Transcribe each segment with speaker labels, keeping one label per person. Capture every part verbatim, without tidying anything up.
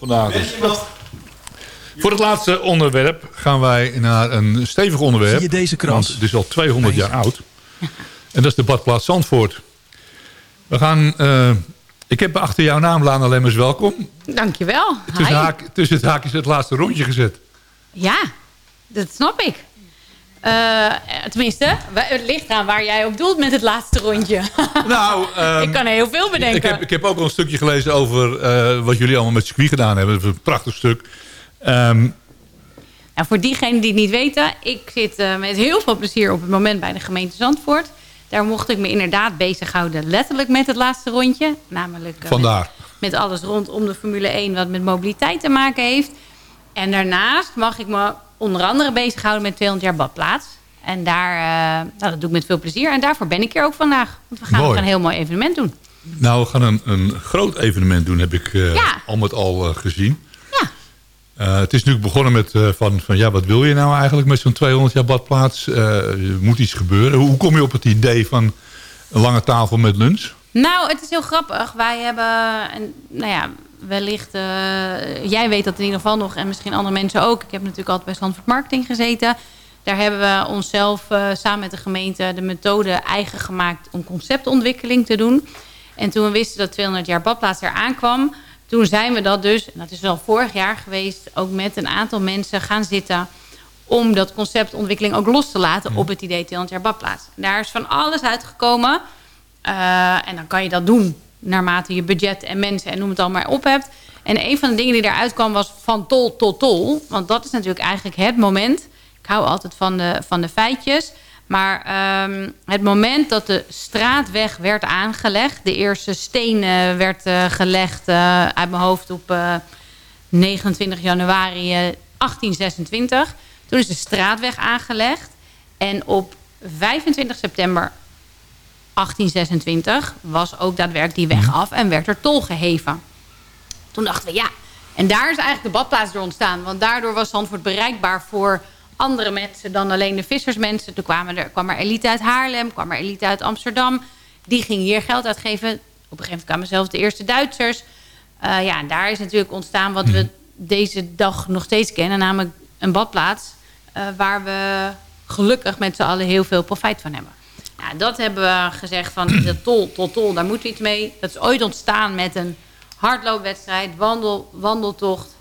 Speaker 1: vandaag. Dus. Voor het laatste onderwerp gaan wij naar een stevig onderwerp.
Speaker 2: Zie je deze krant?
Speaker 1: Want het is al tweehonderd jaar oud. En dat is de badplaats Zandvoort. We gaan... Uh, ik heb achter jouw naam, Lana Lemmers, welkom.
Speaker 3: Dankjewel.
Speaker 1: Tussen, haak, tussen het haakjes het laatste rondje gezet.
Speaker 3: Ja, dat snap ik. Uh, tenminste, het ligt aan waar jij op doelt met het laatste rondje. Nou, um, ik kan heel veel bedenken.
Speaker 1: Ik heb, ik heb ook al een stukje gelezen over uh, wat jullie allemaal met circuit gedaan hebben. Dat is een prachtig stuk. Um,
Speaker 3: nou, voor diegenen die het niet weten, ik zit uh, met heel veel plezier op het moment bij de gemeente Zandvoort. Daar mocht ik me inderdaad bezighouden, letterlijk met het laatste rondje. Namelijk uh,
Speaker 1: Vandaar.
Speaker 3: Met, met alles rondom de Formule één wat met mobiliteit te maken heeft. En daarnaast mag ik me onder andere bezighouden met tweehonderd jaar badplaats. En daar, uh, nou, dat doe ik met veel plezier. En daarvoor ben ik hier ook vandaag. Want we gaan
Speaker 1: Mooi.
Speaker 3: ook een heel mooi evenement doen.
Speaker 1: Nou, we gaan een, een groot evenement doen, heb ik uh,
Speaker 3: ja.
Speaker 1: al met al uh, gezien.
Speaker 3: Ja.
Speaker 1: Uh, het is natuurlijk begonnen met uh, van, van, ja, wat wil je nou eigenlijk met zo'n tweehonderd jaar badplaats? Uh, er moet iets gebeuren. Hoe kom je op het idee van een lange tafel met lunch?
Speaker 3: Nou, het is heel grappig. Wij hebben, een, nou ja, wellicht, uh, jij weet dat in ieder geval nog en misschien andere mensen ook. Ik heb natuurlijk altijd bij Zandvoort Marketing gezeten. Daar hebben we onszelf uh, samen met de gemeente de methode eigen gemaakt om conceptontwikkeling te doen. En toen we wisten dat tweehonderd jaar badplaats eraan kwam, toen zijn we dat dus, en dat is al vorig jaar geweest, ook met een aantal mensen gaan zitten om dat conceptontwikkeling ook los te laten op het idee tweehonderd jaar badplaats. Daar is van alles uitgekomen. Uh, en dan kan je dat doen naarmate je budget en mensen en noem het al maar op hebt. En een van de dingen die eruit kwam was van tol tot tol. Want dat is natuurlijk eigenlijk het moment. Ik hou altijd van de, van de feitjes. Maar um, het moment dat de straatweg werd aangelegd. De eerste steen uh, werd uh, gelegd uh, uit mijn hoofd op uh, negenentwintig januari uh, achttien zesentwintig. Toen is de straatweg aangelegd. En op vijfentwintig september achttien zesentwintig was ook daadwerkelijk die weg af en werd er tol geheven. Toen dachten we, ja, en daar is eigenlijk de badplaats door ontstaan. Want daardoor was Zandvoort bereikbaar voor andere mensen dan alleen de vissersmensen. Toen kwamen er, kwam er elite uit Haarlem, kwam er elite uit Amsterdam. Die gingen hier geld uitgeven. Op een gegeven moment kwamen zelfs de eerste Duitsers. Uh, ja, en daar is natuurlijk ontstaan wat we deze dag nog steeds kennen. Namelijk een badplaats uh, waar we gelukkig met z'n allen heel veel profijt van hebben. Ja, dat hebben we gezegd van de tol tot tol, daar moeten we iets mee. Dat is ooit ontstaan met een hardloopwedstrijd, wandel, wandeltocht.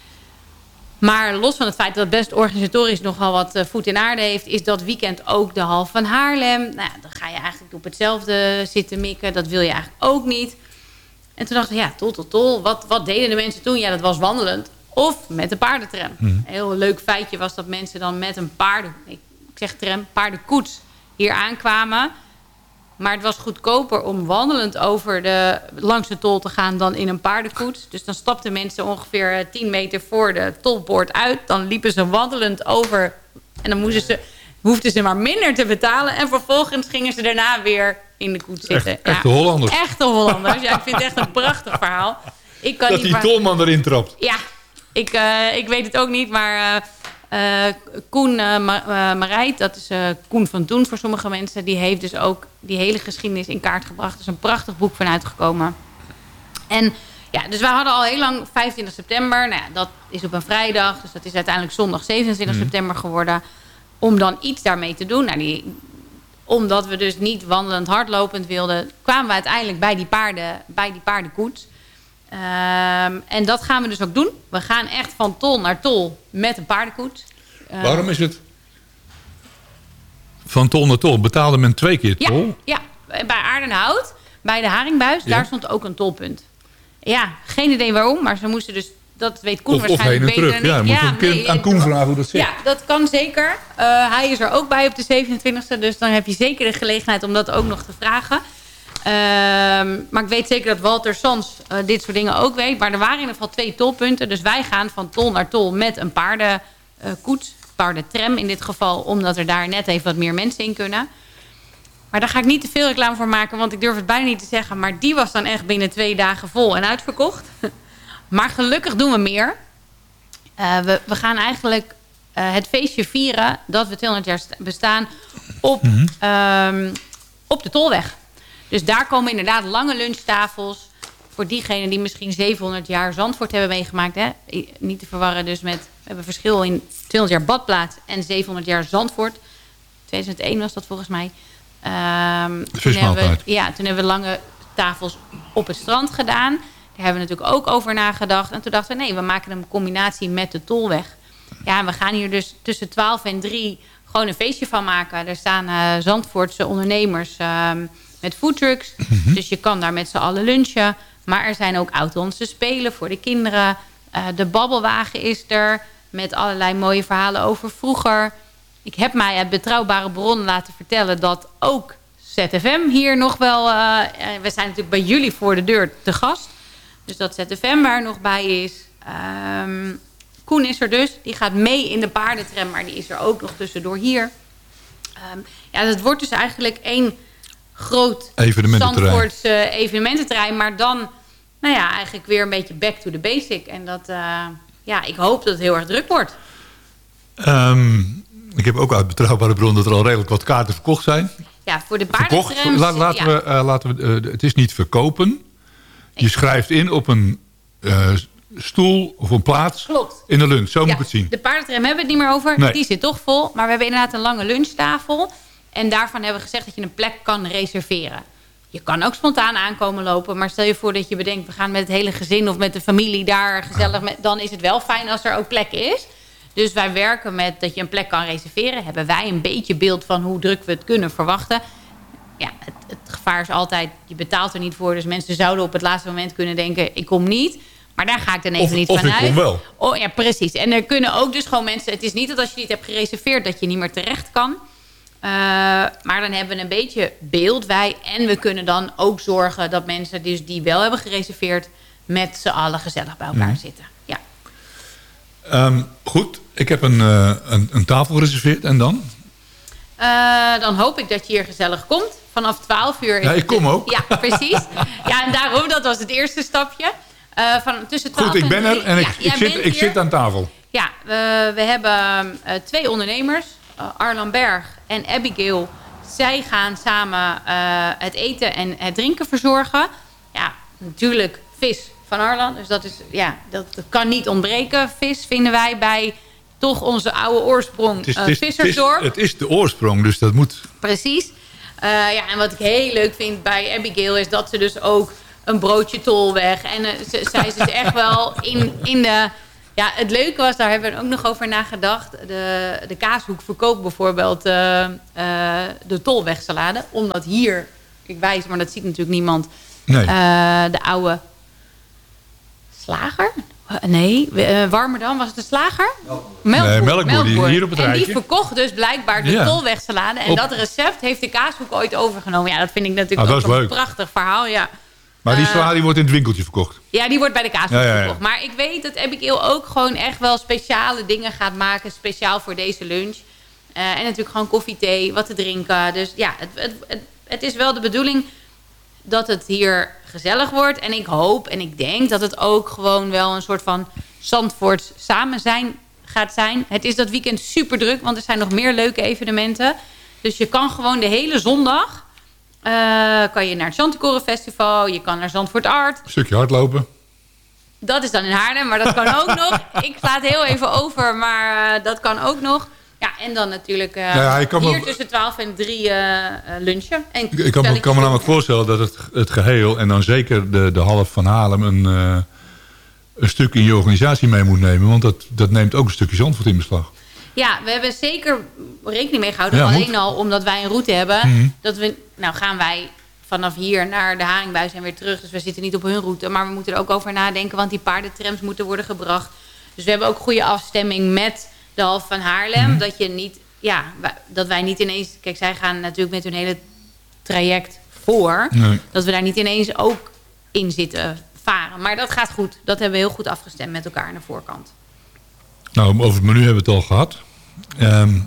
Speaker 3: Maar los van het feit dat het best organisatorisch nogal wat uh, voet in aarde heeft, is dat weekend ook de Hal van Haarlem. Nou ja, dan ga je eigenlijk op hetzelfde zitten mikken. Dat wil je eigenlijk ook niet. En toen dachten we, ja, tol tot tol. Wat, wat deden de mensen toen? Ja, dat was wandelend. Of met de paardentram. Mm. Een heel leuk feitje was dat mensen dan met een paarden... Ik zeg tram, paardenkoets hier aankwamen. Maar het was goedkoper om wandelend over de, langs de tol te gaan dan in een paardenkoets. Dus dan stapten mensen ongeveer tien meter voor de tolpoort uit. Dan liepen ze wandelend over. En dan moesten ze, hoefden ze maar minder te betalen. En vervolgens gingen ze daarna weer in de koets zitten.
Speaker 1: Echt, echte ja, Hollanders.
Speaker 3: Echte Hollanders. Ja, ik vind het echt een prachtig verhaal. Ik kan
Speaker 1: dat
Speaker 3: die
Speaker 1: die tolman erin trapt.
Speaker 3: Ja, ik, uh, ik weet het ook niet, maar... Uh, Uh, Koen uh, Ma uh, Marijt, dat is uh, Koen van Toen voor sommige mensen. Die heeft dus ook die hele geschiedenis in kaart gebracht. Er is een prachtig boek van uitgekomen. En ja, dus wij hadden al heel lang vijfentwintig september. Nou ja, dat is op een vrijdag. Dus dat is uiteindelijk zondag zevenentwintig mm. september geworden. Om dan iets daarmee te doen. Nou, die, omdat we dus niet wandelend hardlopend wilden, kwamen we uiteindelijk bij die, paarden, bij die paardenkoets. Um, en dat gaan we dus ook doen. We gaan echt van tol naar tol met een paardenkoets. Uh,
Speaker 1: Waarom is het van tol naar tol? Betaalde men twee keer tol?
Speaker 3: Ja, ja, bij Aardenhout, bij de Haringbuis, ja. Daar stond ook een tolpunt. Ja, geen idee waarom, maar ze moesten dus, dat weet Koen
Speaker 1: of,
Speaker 3: waarschijnlijk
Speaker 1: of heen en
Speaker 3: beter.
Speaker 1: terug. Ja, moet ja, een keer nee, aan Koen vragen hoe dat zit.
Speaker 3: Ja, dat kan zeker. Uh, hij is er ook bij op de zevenentwintigste, dus dan heb je zeker de gelegenheid om dat ook nog te vragen. Um, maar ik weet zeker dat Walter Sans uh, dit soort dingen ook weet. Maar er waren in ieder geval twee tolpunten. Dus wij gaan van tol naar tol met een paardenkoets. Uh, paardentram in dit geval. Omdat er daar net even wat meer mensen in kunnen. Maar daar ga ik niet te veel reclame voor maken. Want ik durf het bijna niet te zeggen. Maar die was dan echt binnen twee dagen vol en uitverkocht. Maar gelukkig doen we meer. Uh, we, we gaan eigenlijk uh, het feestje vieren. Dat we tweehonderd jaar bestaan op, mm-hmm. um, op de Tolweg. Dus daar komen inderdaad lange lunchtafels voor diegenen die misschien zevenhonderd jaar Zandvoort hebben meegemaakt. Hè? Niet te verwarren dus met... We hebben verschil in tweehonderd jaar badplaats en zevenhonderd jaar Zandvoort. tweeduizend één was dat volgens mij. Um, toen hebben we, ja, toen hebben we lange tafels op het strand gedaan. Daar hebben we natuurlijk ook over nagedacht. En toen dachten we, nee, we maken een combinatie met de Tolweg. Ja, en we gaan hier dus tussen twaalf en drie gewoon een feestje van maken. Er staan uh, Zandvoortse ondernemers uh, met foodtrucks. Mm-hmm. Dus je kan daar met z'n allen lunchen. Maar er zijn ook oud-Hollandse spelen voor de kinderen. Uh, de babbelwagen is er. Met allerlei mooie verhalen over vroeger. Ik heb mij uit betrouwbare bronnen laten vertellen dat ook Z F M hier nog wel... Uh, we zijn natuurlijk bij jullie voor de deur te gast. Dus dat Z F M er nog bij is. Um, Koen is er dus. Die gaat mee in de paardentram, maar die is er ook nog tussendoor hier. Um, ja, het wordt dus eigenlijk één groot Zandvoortse evenemententerrein. Maar dan, nou ja, eigenlijk weer een beetje back to the basic. En dat, uh, ja, ik hoop dat het heel erg druk wordt.
Speaker 1: Um, ik heb ook uit betrouwbare bron dat er al redelijk wat kaarten verkocht zijn.
Speaker 3: Ja, voor de paardentrams.
Speaker 1: La, laten
Speaker 3: ja.
Speaker 1: we, uh, laten we uh, het is niet verkopen. Je schrijft in op een uh, stoel of een plaats.
Speaker 3: Klopt.
Speaker 1: In de lunch. Zo
Speaker 3: ja,
Speaker 1: moet ik het zien.
Speaker 3: De paardentram hebben we het niet meer over.
Speaker 1: Nee.
Speaker 3: Die zit toch vol. Maar we hebben inderdaad een lange lunchtafel. En daarvan hebben we gezegd dat je een plek kan reserveren. Je kan ook spontaan aankomen lopen. Maar stel je voor dat je bedenkt... we gaan met het hele gezin of met de familie daar gezellig... Met, dan is het wel fijn als er ook plek is. Dus wij werken met dat je een plek kan reserveren. Hebben wij een beetje beeld van hoe druk we het kunnen verwachten. Ja, het, het gevaar is altijd... je betaalt er niet voor. Dus mensen zouden op het laatste moment kunnen denken... ik kom niet. Maar daar ga ik dan even
Speaker 1: of,
Speaker 3: niet
Speaker 1: of
Speaker 3: vanuit.
Speaker 1: Of ik kom wel.
Speaker 3: Oh, ja, precies. En er kunnen ook dus gewoon mensen... het is niet dat als je niet hebt gereserveerd... dat je niet meer terecht kan. Uh, maar dan hebben we een beetje beeld, wij. En we kunnen dan ook zorgen dat mensen dus die wel hebben gereserveerd... met z'n allen gezellig bij elkaar mm. zitten. Ja.
Speaker 1: Um, goed, ik heb een, uh, een, een tafel gereserveerd. En dan?
Speaker 3: Uh, dan hoop ik dat je hier gezellig komt. Vanaf twaalf uur.
Speaker 1: Ja, ik kom ook.
Speaker 3: Ja, precies. Ja, en daarom, dat was het eerste stapje. Uh, van tussen twaalf
Speaker 1: goed, ik ben er en
Speaker 3: ja,
Speaker 1: ik, ik, zit, ik zit aan tafel.
Speaker 3: Ja, we, we hebben uh, twee ondernemers. Uh, Arlan Berg en Abigail. Zij gaan samen uh, het eten en het drinken verzorgen. Ja, natuurlijk vis van Arlan. Dus dat, is, ja, dat, dat kan niet ontbreken. Vis vinden wij bij toch onze oude oorsprong het is, uh, Vissersdorp.
Speaker 1: Het is, het is de oorsprong, dus dat moet.
Speaker 3: Precies. Uh, ja, en wat ik heel leuk vind bij Abigail is dat ze dus ook een broodje Tolweg. En uh, ze, zij is dus echt wel in, in de... Ja, het leuke was, daar hebben we ook nog over nagedacht. De, de Kaashoek verkoopt bijvoorbeeld uh, uh, de Tolwegsalade. Omdat hier, ik wijs, maar dat ziet natuurlijk niemand...
Speaker 1: Nee.
Speaker 3: Uh, de oude slager... Nee, uh, Warmerdam, was het de slager? Melkboer.
Speaker 1: Nee, melkboer,
Speaker 3: melkboer.
Speaker 1: Die hier op het
Speaker 3: en
Speaker 1: rijtje.
Speaker 3: die verkocht dus blijkbaar de ja. Tolwegsalade. En op... dat recept heeft de Kaashoek ooit overgenomen. Ja, dat vind ik natuurlijk
Speaker 1: ah,
Speaker 3: ook een
Speaker 1: leuk.
Speaker 3: prachtig verhaal. Ja.
Speaker 1: Maar die salade uh, wordt in het winkeltje verkocht?
Speaker 3: Ja, die wordt bij de Kaashoek
Speaker 1: ja, ja, ja.
Speaker 3: verkocht. Maar ik weet dat Abigail ook gewoon echt wel speciale dingen gaat maken. Speciaal voor deze lunch. Uh, en natuurlijk gewoon koffie, thee, wat te drinken. Dus ja, het, het, het, het is wel de bedoeling dat het hier gezellig wordt. En ik hoop en ik denk dat het ook gewoon wel een soort van Zandvoorts samen zijn gaat zijn. Het is dat weekend super druk, want er zijn nog meer leuke evenementen. Dus je kan gewoon de hele zondag... Uh, kan je naar het Chanticoren Festival, je kan naar Zandvoort Art.
Speaker 1: Een stukje hardlopen. Dat
Speaker 3: is dan in Haarlem, maar dat kan ook nog. Ik sla het heel even over, maar uh, dat kan ook nog. Ja, en dan natuurlijk uh, ja, ja, hier me, tussen twaalf en drie uh, lunchen. En
Speaker 1: ik kan, me, kan me namelijk voorstellen dat het, het geheel... en dan zeker de, de half van Haarlem... een, uh, een stuk in je organisatie mee moet nemen. Want dat, dat neemt ook een stukje Zandvoort in beslag.
Speaker 3: Ja, we hebben zeker rekening mee gehouden. Ja, alleen moet. al omdat wij een route hebben. Mm-hmm. Dat we, nou gaan wij vanaf hier naar de Haringbuis en weer terug. Dus we zitten niet op hun route. Maar we moeten er ook over nadenken. Want die paardentrams moeten worden gebracht. Dus we hebben ook goede afstemming met de half van Haarlem. Mm-hmm. Dat je niet, ja, dat wij niet ineens... Kijk, zij gaan natuurlijk met hun hele traject voor. Nee. Dat we daar niet ineens ook in zitten varen. Maar dat gaat goed. Dat hebben we heel goed afgestemd met elkaar aan de voorkant.
Speaker 1: Nou, over het menu hebben we het al gehad. Um,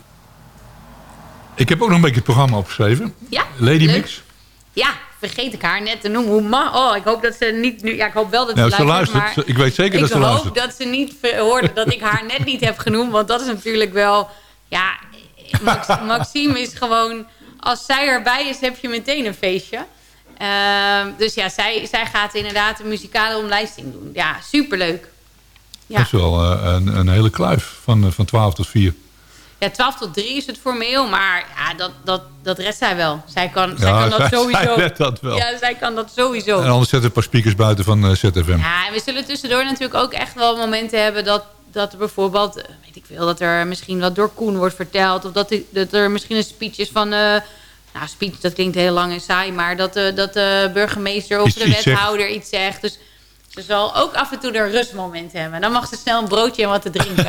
Speaker 1: ik heb ook nog een beetje het programma opgeschreven.
Speaker 3: Ja,
Speaker 1: Lady
Speaker 3: leuk.
Speaker 1: Mix.
Speaker 3: Ja, vergeet ik haar net te noemen. Hoe ma oh, ik hoop dat ze niet nu... Ja, ik hoop wel dat
Speaker 1: nou,
Speaker 3: ze,
Speaker 1: ze
Speaker 3: luistert.
Speaker 1: luistert. Ik weet zeker dat ze luistert.
Speaker 3: Ik hoop dat ze niet hoorde dat ik haar net niet heb genoemd. Want dat is natuurlijk wel... Ja, Max, Maxime is gewoon... Als zij erbij is, heb je meteen een feestje. Uh, dus ja, zij, zij gaat inderdaad een muzikale omlijsting doen. Ja, superleuk. Ja.
Speaker 1: Dat is wel uh, een, een hele kluif van, uh, van twaalf tot vier.
Speaker 3: Ja, twaalf tot drie is het formeel, maar ja, dat, dat, dat redt zij wel. Zij kan,
Speaker 1: ja,
Speaker 3: zij kan dat
Speaker 1: zij,
Speaker 3: sowieso.
Speaker 1: Zij redt dat wel.
Speaker 3: Ja, zij kan dat sowieso.
Speaker 1: En anders zetten een paar speakers buiten van uh, Z F M.
Speaker 3: Ja, en we zullen tussendoor natuurlijk ook echt wel momenten hebben dat, dat er bijvoorbeeld, weet ik veel, dat er misschien wat door Koen wordt verteld. Of dat, die, dat er misschien een speech is van, uh, nou speech, dat klinkt heel lang en saai, maar dat, uh, dat de burgemeester of iets, de wethouder iets zegt. iets zegt. Dus ze zal ook af en toe een rustmoment hebben. Dan mag ze snel een broodje en wat te drinken.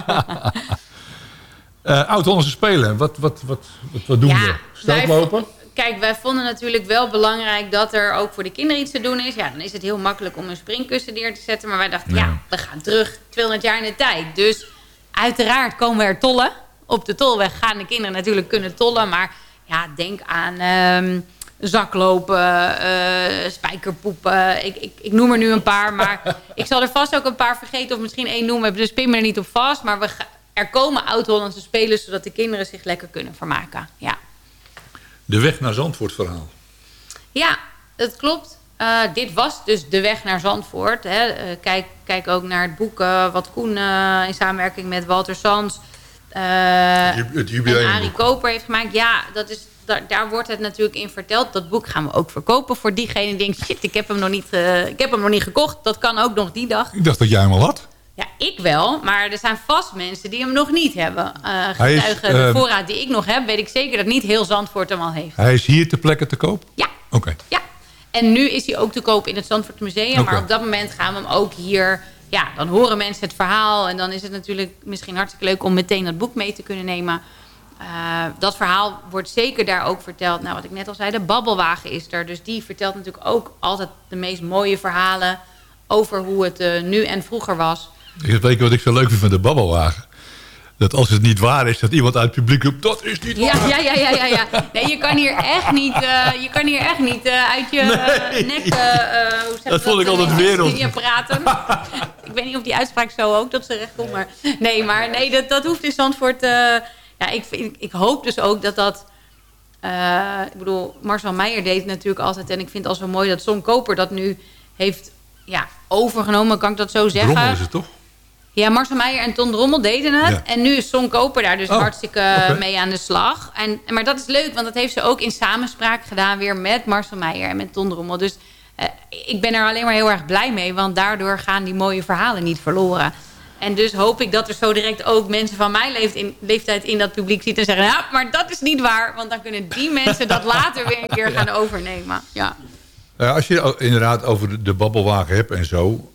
Speaker 1: uh, Oud-Hollandse Spelen, wat, wat, wat, wat, wat doen
Speaker 3: ja,
Speaker 1: we? Steltlopen?
Speaker 3: Kijk, wij vonden natuurlijk wel belangrijk dat er ook voor de kinderen iets te doen is. Ja, dan is het heel makkelijk om een springkussen neer te zetten. Maar wij dachten, ja, ja we gaan terug tweehonderd jaar in de tijd. Dus uiteraard komen we er tollen. Op de tolweg gaan de kinderen natuurlijk kunnen tollen. Maar ja, denk aan um, zaklopen, uh, spijkerpoepen. Ik, ik, ik noem er nu een paar, maar ik zal er vast ook een paar vergeten. Of misschien één noemen, dus pin me er niet op vast. Maar we ga, er komen Oud-Hollandse Spelen, zodat de kinderen zich lekker kunnen vermaken. Ja.
Speaker 1: De weg naar Zandvoort verhaal.
Speaker 3: Ja, dat klopt. Uh, dit was dus de weg naar Zandvoort. Hè. Uh, kijk, kijk ook naar het boek uh, wat Koen uh, in samenwerking met Walter Sands uh,
Speaker 1: het jubileum
Speaker 3: en Arie Koper heeft gemaakt. Ja, dat is, daar, daar wordt het natuurlijk in verteld. Dat boek gaan we ook verkopen voor diegene die denkt, shit, ik heb hem nog niet, uh, ik heb hem nog niet gekocht. Dat kan ook nog die dag.
Speaker 1: Ik dacht dat jij hem al had.
Speaker 3: Ja, ik wel, maar er zijn vast mensen die hem nog niet hebben. Uh, getuigen is, uh, de voorraad die ik nog heb, weet ik zeker dat niet heel Zandvoort hem al heeft.
Speaker 1: Hij is hier ter plekke te koop?
Speaker 3: Ja.
Speaker 1: Oké. Okay.
Speaker 3: Ja. En nu is hij ook te koop in het Zandvoort Museum. Okay. Maar op dat moment gaan we hem ook hier... Ja, dan horen mensen het verhaal. En dan is het natuurlijk misschien hartstikke leuk om meteen dat boek mee te kunnen nemen. Uh, dat verhaal wordt zeker daar ook verteld. Nou, wat ik net al zei, de babbelwagen is er. Dus die vertelt natuurlijk ook altijd de meest mooie verhalen over hoe het uh, nu en vroeger was.
Speaker 1: Weet je wat ik zo leuk vind van de babbelwagen? Dat als het niet waar is, dat iemand uit het publiek roept, dat is niet waar.
Speaker 3: Ja, ja, ja, ja, ja. Nee, je kan hier echt niet, uh, je kan hier echt niet uh, uit je nee. nek... Uh, hoe zeg
Speaker 1: dat, dat vond ik altijd wereld.
Speaker 3: Praten. Ik weet niet of die uitspraak zo ook, dat ze recht komt. Maar nee, maar nee, dat, dat hoeft in Zandvoort... Uh, ja, ik, ik, ik hoop dus ook dat dat... Uh, ik bedoel, Marcel Meijer deed het natuurlijk altijd. En ik vind het al zo mooi dat Son Koper dat nu heeft ja, overgenomen. Kan ik dat zo zeggen?
Speaker 1: Drommel is het toch?
Speaker 3: Ja, Marcel Meijer en Ton Drommel deden het. Ja. En nu is Son Koper daar dus oh, hartstikke okay. mee aan de slag. En, maar dat is leuk, want dat heeft ze ook in samenspraak gedaan... weer met Marcel Meijer en met Ton Drommel. Dus uh, ik ben er alleen maar heel erg blij mee... want daardoor gaan die mooie verhalen niet verloren. En dus hoop ik dat er zo direct ook mensen van mijn leeftijd in, leeftijd in dat publiek zitten... en zeggen, ja, maar dat is niet waar. Want dan kunnen die mensen dat later weer een keer gaan overnemen. Ja.
Speaker 1: Uh, als je inderdaad over de, de babbelwagen hebt en zo...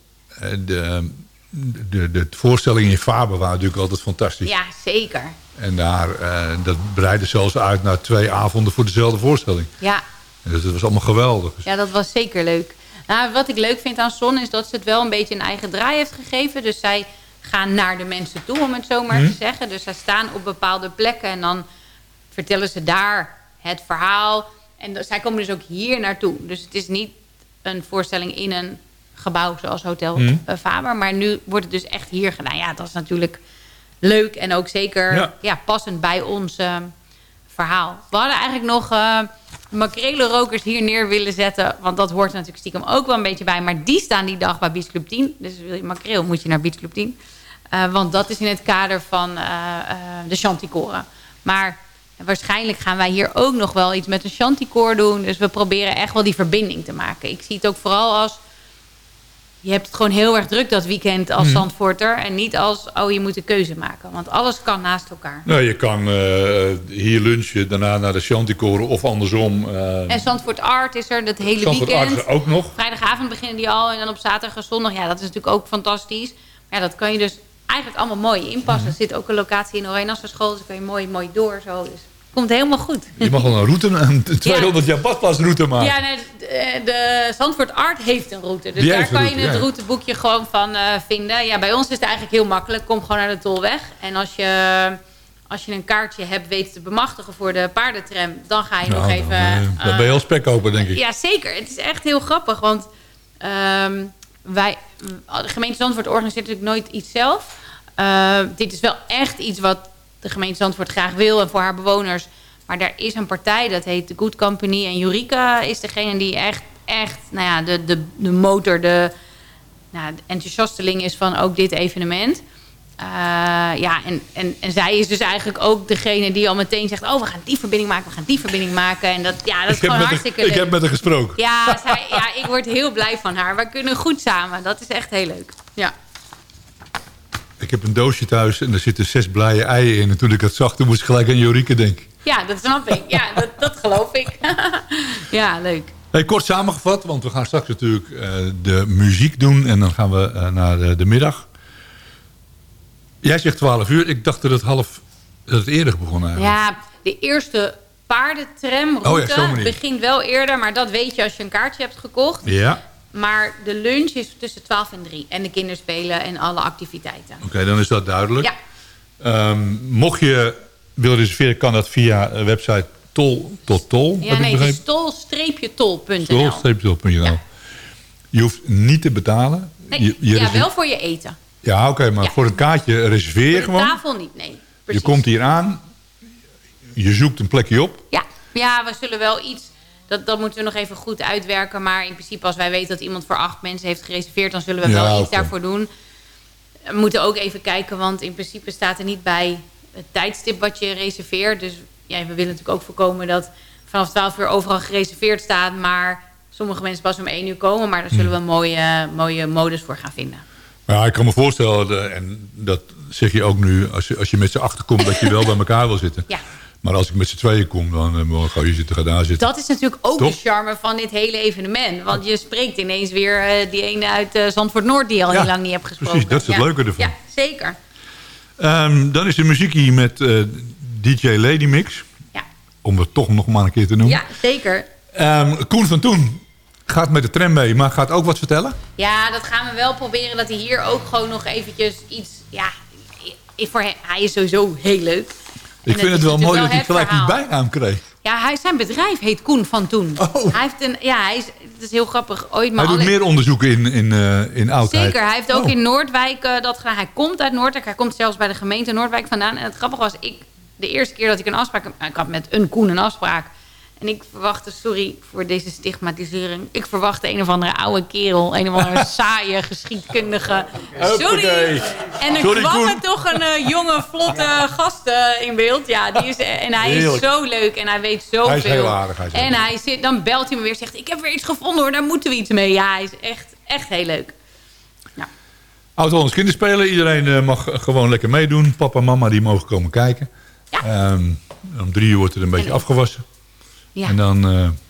Speaker 1: de, De, de voorstellingen in Faber waren natuurlijk altijd fantastisch.
Speaker 3: Ja, zeker.
Speaker 1: En daar, uh, dat breidde zelfs uit naar twee avonden voor dezelfde voorstelling.
Speaker 3: Ja.
Speaker 1: En dus dat was allemaal geweldig.
Speaker 3: Ja, dat was zeker leuk. Nou, wat ik leuk vind aan Son is dat ze het wel een beetje een eigen draai heeft gegeven. Dus zij gaan naar de mensen toe, om het zo maar hmm. te zeggen. Dus zij staan op bepaalde plekken en dan vertellen ze daar het verhaal. En zij komen dus ook hier naartoe. Dus het is niet een voorstelling in een... gebouw zoals Hotel hmm. uh, Faber. Maar nu wordt het dus echt hier gedaan. Ja, dat is natuurlijk leuk. En ook zeker ja. Ja, passend bij ons uh, verhaal. We hadden eigenlijk nog uh, makrelenrokers hier neer willen zetten. Want dat hoort er natuurlijk stiekem ook wel een beetje bij. Maar die staan die dag bij Beach Club tien. Dus wil je makreel, moet je naar Beach Club tien. Uh, want dat is in het kader van uh, uh, de Chanticoren. Maar waarschijnlijk gaan wij hier ook nog wel iets met een Chanticoor doen. Dus we proberen echt wel die verbinding te maken. Ik zie het ook vooral als... Je hebt het gewoon heel erg druk dat weekend als hmm. Zandvoorter. En niet als, oh, je moet een keuze maken. Want alles kan naast elkaar.
Speaker 1: Nou, je kan uh, hier lunchen, daarna naar de Chanticoren of andersom. Uh,
Speaker 3: en Zandvoort Art is er dat hele
Speaker 1: Zandvoort
Speaker 3: weekend.
Speaker 1: Art is er ook nog.
Speaker 3: Vrijdagavond beginnen die al. En dan op zaterdag en zondag. Ja, dat is natuurlijk ook fantastisch. Maar ja, dat kan je dus eigenlijk allemaal mooi inpassen. Hmm. Er zit ook een locatie in Oranjassa school. Dus dan kan je mooi, mooi door zo. Dus komt helemaal goed.
Speaker 1: Je mag wel een route, een tweehonderd ja. jaar badplaatsroute maken.
Speaker 3: Ja, nee, de, de Zandvoort Art heeft een route. Dus Die daar kan route, je het ja. routeboekje gewoon van uh, vinden. Ja, bij ons is het eigenlijk heel makkelijk. Kom gewoon naar de Tolweg. En als je, als je een kaartje hebt weten te bemachtigen voor de paardentram... dan ga je nou, nog even... Dan, uh,
Speaker 1: dan ben je al spekkoper, denk ik.
Speaker 3: Ja, zeker. Het is echt heel grappig. Want um, wij, de gemeente Zandvoort organiseert natuurlijk nooit iets zelf. Uh, dit is wel echt iets wat... de gemeente Zandvoort graag wil en voor haar bewoners Maar er is een partij, dat heet The Good Company. En Eureka is degene die echt, echt nou ja, de, de, de motor, de, nou, de enthousiasteling is van ook dit evenement. Uh, ja, en, en, en zij is dus eigenlijk ook degene die al meteen zegt... oh, we gaan die verbinding maken, we gaan die verbinding maken. En dat, ja, dat is
Speaker 1: ik
Speaker 3: gewoon
Speaker 1: haar,
Speaker 3: hartstikke leuk.
Speaker 1: Ik heb met haar gesproken.
Speaker 3: Ja, zij, ja, ik word heel blij van haar. We kunnen goed samen. Dat is echt heel leuk. Ja.
Speaker 1: Ik heb een doosje thuis en er zitten zes blije eieren in. En toen ik het zag, toen moest ik gelijk aan Eureka denken.
Speaker 3: Ja, dat snap ik. Ja, dat, dat geloof ik. Ja, leuk.
Speaker 1: Hey, kort samengevat, want we gaan straks natuurlijk uh, de muziek doen. En dan gaan we uh, naar de, de middag. Jij zegt twaalf uur. Ik dacht dat het half dat het eerder begon eigenlijk.
Speaker 3: Ja, de eerste paardentramroute
Speaker 1: oh ja,
Speaker 3: begint wel eerder. Maar dat weet je als je een kaartje hebt gekocht.
Speaker 1: Ja.
Speaker 3: Maar de lunch is tussen twaalf en drie. En de kinderspelen en alle activiteiten.
Speaker 1: Oké, okay, dan is dat duidelijk.
Speaker 3: Ja.
Speaker 1: Um, mocht je willen reserveren, kan dat via de website tol tot tol.
Speaker 3: Ja, nee, het is tol punt n l.
Speaker 1: tol tol punt n l. Ja. Je hoeft niet te betalen.
Speaker 3: Nee,
Speaker 1: je, je
Speaker 3: ja,
Speaker 1: reserveert...
Speaker 3: wel voor je eten.
Speaker 1: Ja, oké, okay, maar ja. voor een kaartje reserveer je gewoon.
Speaker 3: Voor de tafel niet, nee. Precies.
Speaker 1: Je komt hier aan. Je zoekt een plekje op.
Speaker 3: Ja, ja we zullen wel iets... Dat, dat moeten we nog even goed uitwerken. Maar in principe als wij weten dat iemand voor acht mensen heeft gereserveerd... dan zullen we ja, wel iets okay. daarvoor doen. We moeten ook even kijken, want in principe staat er niet bij... het tijdstip wat je reserveert. Dus ja, we willen natuurlijk ook voorkomen dat vanaf twaalf uur overal gereserveerd staat... maar sommige mensen pas om één uur komen. Maar daar zullen we een mooie, mooie modus voor gaan vinden.
Speaker 1: Ja, ik kan me voorstellen, en dat zeg je ook nu... als je, als je met z'n achter komt, dat je wel bij elkaar wil zitten. Ja. Maar als ik met z'n tweeën kom, dan uh, ga je zitten, ga daar zitten.
Speaker 3: Dat is natuurlijk ook Top. de charme van dit hele evenement. Want je spreekt ineens weer uh, die ene uit uh, Zandvoort Noord... die je al ja, heel lang niet hebt gesproken.
Speaker 1: Precies, dat is het
Speaker 3: ja.
Speaker 1: leuke ervan.
Speaker 3: Ja, zeker.
Speaker 1: Um, dan is de muziek hier met uh, D J Lady Mix.
Speaker 3: Ja.
Speaker 1: Om het toch nog maar een keer te noemen.
Speaker 3: Ja, zeker.
Speaker 1: Um, Koen van Toen gaat met de tram mee, maar gaat ook wat vertellen?
Speaker 3: Ja, dat gaan we wel proberen. Dat hij hier ook gewoon nog eventjes iets... Ja, voor hem, hij is sowieso heel leuk.
Speaker 1: Ik vind het wel mooi dat hij gelijk die bijnaam kreeg.
Speaker 3: Ja, hij, zijn bedrijf heet Koen van Toen.
Speaker 1: Oh.
Speaker 3: Hij heeft een, ja, hij is, het is heel grappig. Ooit maar
Speaker 1: hij doet
Speaker 3: alle...
Speaker 1: meer onderzoeken in, in, uh, in oudheid.
Speaker 3: Zeker, hij heeft ook
Speaker 1: oh.
Speaker 3: in Noordwijk uh, dat gedaan. Hij komt uit Noordwijk, hij komt zelfs bij de gemeente Noordwijk vandaan. En het grappige was, ik, de eerste keer dat ik een afspraak... Ik had met een Koen een afspraak. En ik verwachtte, sorry voor deze stigmatisering... ik verwachtte een of andere oude kerel... een of andere saaie geschiedkundige. Sorry! En er
Speaker 1: sorry,
Speaker 3: kwam
Speaker 1: Koen.
Speaker 3: er toch een uh, jonge, vlotte gast uh, in beeld. Ja, die is, en hij Heerlijk. is zo leuk en hij weet zoveel.
Speaker 1: Hij is heel aardig. Hij is
Speaker 3: en hij zit, dan belt hij me weer en zegt... ik heb weer iets gevonden hoor, daar moeten we iets mee. Ja, hij is echt, echt heel leuk. Nou.
Speaker 1: Oud-Hollands Kinderspelen. Iedereen uh, mag gewoon lekker meedoen. Papa en mama die mogen komen kijken. Ja. Um, om drie uur wordt er een beetje en afgewassen.
Speaker 3: Ja.
Speaker 1: En dan uh,